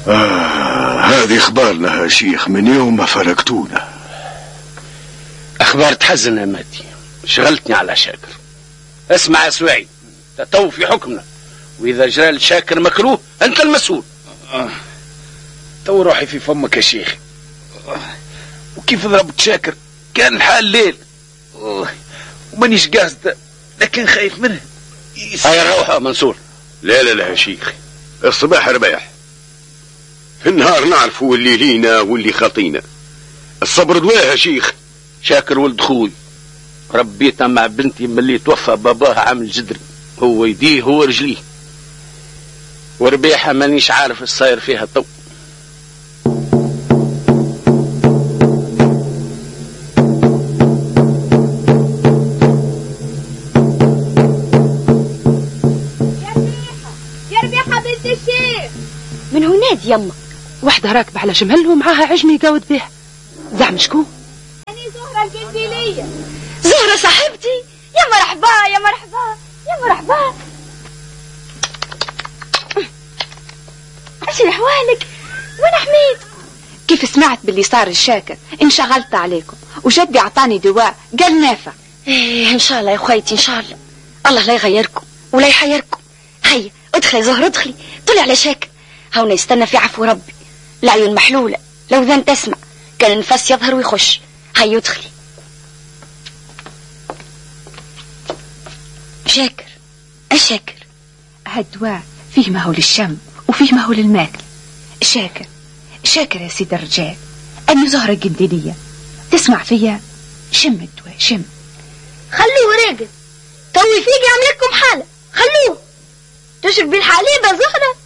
هذه اخبارنا يا شيخ من يوم ما فرقتونا. اخبار تحزن يا مادي، شغلتني على شاكر. اسمع يا سويعي، تو في حكمنا، واذا جرى لشاكر مكروه انت المسؤول. تو روحي في فمك يا شيخ. وكيف ضربت شاكر كان الحال ليل ومانيش قاصد، لكن خايف منه. هيا روح يا منصور. لا لا لا يا شيخ، الصباح رباح، في النهار نعرفوا اللي لينا واللي خاطينا. الصبر دواء يا شيخ. شاكر ولد خوي، ربيتها مع بنتي ملي توفى باباها عامل جدري، هو يديه هو رجليه، وربيحة مانيش عارف الصاير فيها تو. يا ربيحة بنت الشيخ. من هناك يما وحده راكبه على جمل ومعاها عجمي يقود بها. زعم شكون؟ أنا زهرة القنفيلية. زهرة صاحبتي. يا مرحبا يا مرحبا يا مرحبا. ايش احوالك؟ وين حميد؟ كيف سمعت باللي صار الشاكر انشغلت عليكم، وجدي اعطاني دواء قال نافع. ايه ان شاء الله يا اخويتي ان شاء الله. الله لا يغيركم ولا يحيركم. هيا ادخلي زهرة ادخلي، طلع على شاكر هونا يستنى في عفو ربي. العيون محلولة لو ذن تسمع، كان النفس يظهر ويخش. هيا ادخلي. شاكر الشاكر هالدواء فيه ما هو للشم وفيه ما هو للماكل. شاكر يا سيد الرجال، أني زهرة قنديلية تسمع فيها. شم الدواء شم. خلوه راقد، توي فيك يعمل لكم حالة. خلوه تشرب بالحليب يا زهرة.